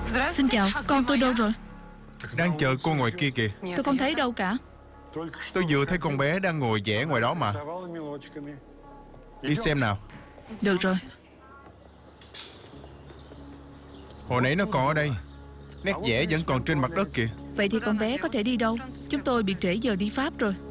Xin chào, con tôi đâu rồi? Đang chờ cô ngoài kia kìa. Tôi không thấy đâu cả. Tôi vừa thấy con bé đang ngồi vẽ ngoài đó mà. Đi xem nào. Được rồi. Hồi nãy nó còn ở đây. Nét vẽ vẫn còn trên mặt đất kìa. Vậy thì con bé có thể đi đâu? Chúng tôi bị trễ giờ đi Pháp rồi.